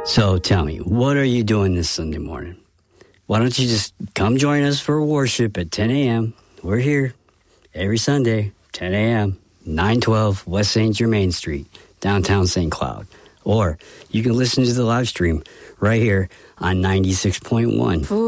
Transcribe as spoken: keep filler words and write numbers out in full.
So tell me, what are you doing this Sunday morning? Why don't you just come join us for worship at ten a.m. We're here every Sunday, ten a.m., nine twelve West Saint Germain Street, downtown Saint Cloud. Or you can listen to the live stream right here on ninety-six point one.